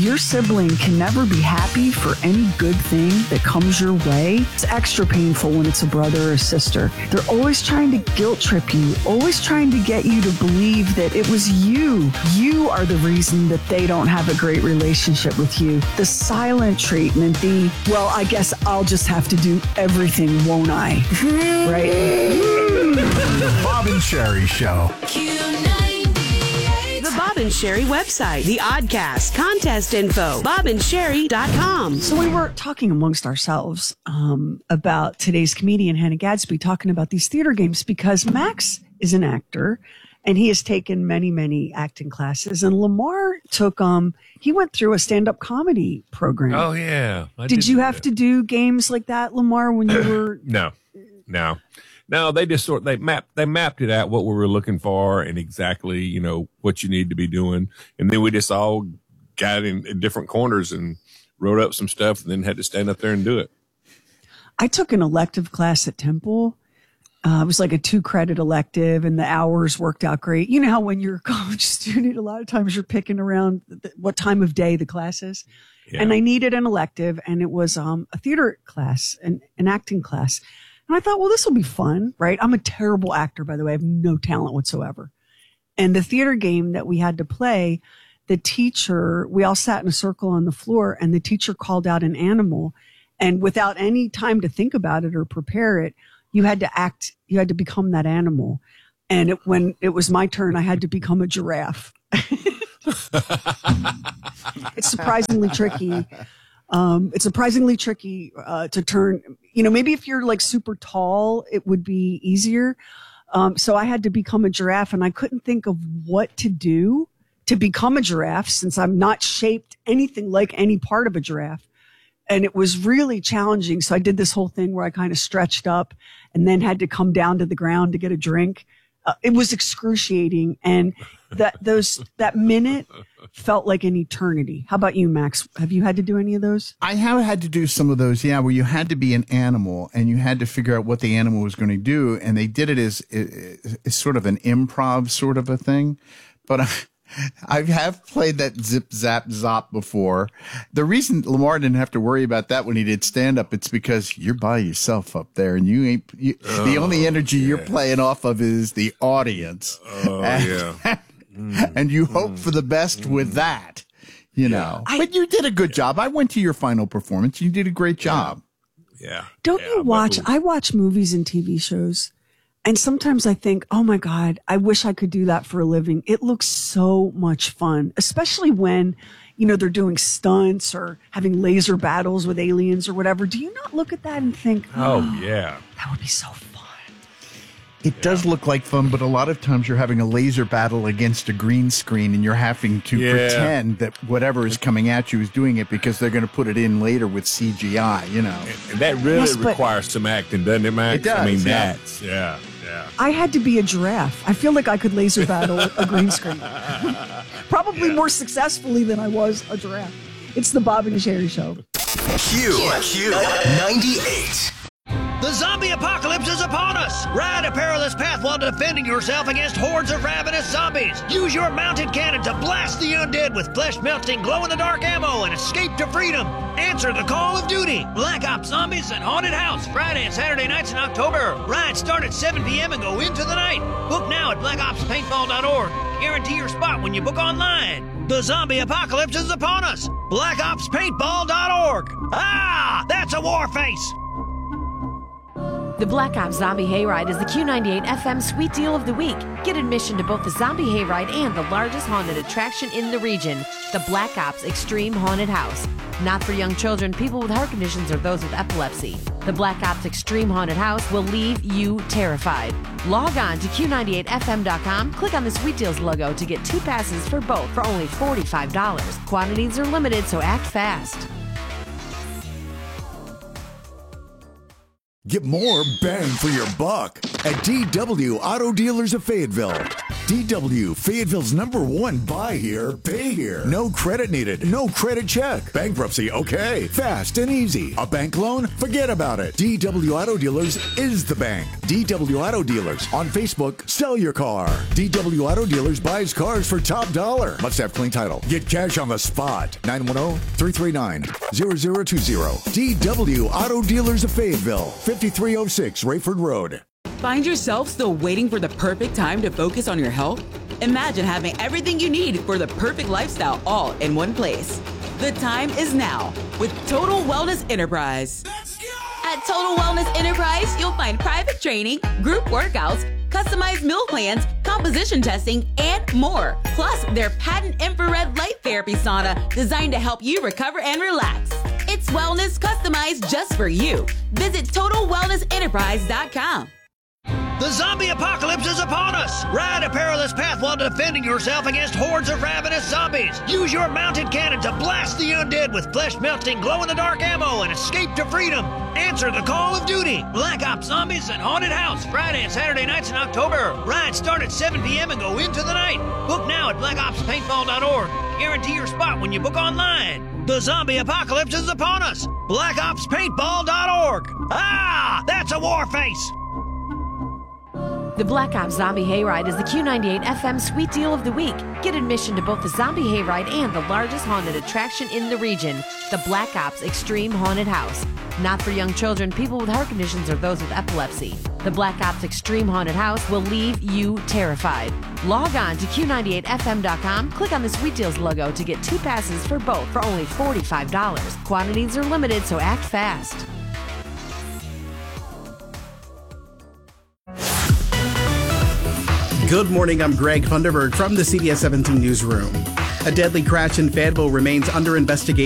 your sibling can never be happy for any good thing that comes your way, it's extra painful when it's a brother or a sister. They're always trying to guilt trip you, always trying to get you to believe that it was you. You are the reason that they don't have a great relationship with you. The silent treatment, well, I guess I'll just have to do everything, won't I? Right? The Bob and Sherry Show. The Bob and Sherry website, the Oddcast, contest info, bobandsherry.com. So we were talking amongst ourselves about today's comedian, Hannah Gadsby, talking about these theater games because Max is an actor and he has taken many, many acting classes. And Lamar took, he went through a stand-up comedy program. Oh, yeah. Did you have to do games like that, Lamar, when you were... No, they just they mapped it out what we were looking for and exactly, what you need to be doing. And then we just all got in different corners and wrote up some stuff and then had to stand up there and do it. I took an elective class at Temple. It was like a 2-credit elective and the hours worked out great. You know how when you're a college student, a lot of times you're picking around what time of day the class is. Yeah. And I needed an elective and it was a theater class, an acting class. And I thought, well, this will be fun, right? I'm a terrible actor, by the way. I have no talent whatsoever. And the theater game that we had to play, the teacher, we all sat in a circle on the floor and the teacher called out an animal. And without any time to think about it or prepare it, you had to become that animal. And when it was my turn, I had to become a giraffe. It's surprisingly tricky. To turn, maybe if you're like super tall, it would be easier. So I had to become a giraffe and I couldn't think of what to do to become a giraffe since I'm not shaped anything like any part of a giraffe. And it was really challenging. So I did this whole thing where I kind of stretched up and then had to come down to the ground to get a drink. It was excruciating. And that minute felt like an eternity. How about you, Max? Have you had to do any of those? I have had to do some of those, yeah, where you had to be an animal and you had to figure out what the animal was going to do. And they did it as sort of an improv sort of a thing. But I have played that zip, zap, zop before. The reason Lamar didn't have to worry about that when he did stand up, it's because you're by yourself up there and the only energy you're playing off of is the audience. And you hope for the best with that, but you did a good job. I went to your final performance. You did a great job. Yeah. Don't you watch? I watch movies and TV shows. And sometimes I think, oh my God, I wish I could do that for a living. It looks so much fun, especially when, they're doing stunts or having laser battles with aliens or whatever. Do you not look at that and think, oh yeah, that would be so fun? It does look like fun, but a lot of times you're having a laser battle against a green screen and you're having to pretend that whatever is coming at you is doing it because they're going to put it in later with CGI, And that really requires some acting, doesn't it, Max? It does. Yeah. I had to be a giraffe. I feel like I could laser battle a green screen. Probably more successfully than I was a giraffe. It's the Bob and Sherry Show. Q98. The zombie apocalypse is upon us! Ride a perilous path while defending yourself against hordes of ravenous zombies! Use your mounted cannon to blast the undead with flesh-melting, glow-in-the-dark ammo and escape to freedom! Answer the call of duty! Black Ops Zombies and Haunted House, Friday and Saturday nights in October. Rides start at 7 p.m. and go into the night. Book now at blackopspaintball.org. Guarantee your spot when you book online. The zombie apocalypse is upon us! blackopspaintball.org. Ah! That's a war face! The Black Ops Zombie Hayride is the Q98 FM Sweet Deal of the Week. Get admission to both the Zombie Hayride and the largest haunted attraction in the region, the Black Ops Extreme Haunted House. Not for young children, people with heart conditions, or those with epilepsy. The Black Ops Extreme Haunted House will leave you terrified. Log on to Q98FM.com, click on the Sweet Deals logo to get 2 passes for both for only $45. Quantities are limited, so act fast. Get more bang for your buck at DW Auto Dealers of Fayetteville. DW, Fayetteville's #1 buy here, pay here. No credit needed, no credit check. Bankruptcy, okay. Fast and easy. A bank loan? Forget about it. DW Auto Dealers is the bank. DW Auto Dealers. On Facebook, sell your car. DW Auto Dealers buys cars for top dollar. Must have clean title. Get cash on the spot. 910-339-0020. DW Auto Dealers of Fayetteville. 5306 Rayford Road. Find yourself still waiting for the perfect time to focus on your health? Imagine having everything you need for the perfect lifestyle all in one place. The time is now with Total Wellness Enterprise. At Total Wellness Enterprise, you'll find private training, group workouts, customized meal plans, composition testing, and more. Plus, their patent infrared light therapy sauna designed to help you recover and relax. It's wellness customized just for you. Visit TotalWellnessEnterprise.com. The zombie apocalypse is upon us! Ride a perilous path while defending yourself against hordes of ravenous zombies. Use your mounted cannon to blast the undead with flesh-melting, glow-in-the-dark ammo and escape to freedom. Answer the call of duty. Black Ops Zombies and Haunted House, Friday and Saturday nights in October. Rides start at 7 p.m. and go into the night. Book now at blackopspaintball.org. Guarantee your spot when you book online. The zombie apocalypse is upon us. blackopspaintball.org. Ah, that's a war face. The Black Ops Zombie Hayride is the Q98 FM Sweet Deal of the Week. Get admission to both the Zombie Hayride and the largest haunted attraction in the region, the Black Ops Extreme Haunted House. Not for young children, people with heart conditions, or those with epilepsy. The Black Ops Extreme Haunted House will leave you terrified. Log on to Q98FM.com, click on the Sweet Deals logo to get 2 passes for both for only $45. Quantities are limited, so act fast. Good morning, I'm Greg Funderburg from the CBS 17 Newsroom. A deadly crash in Fayetteville remains under investigation.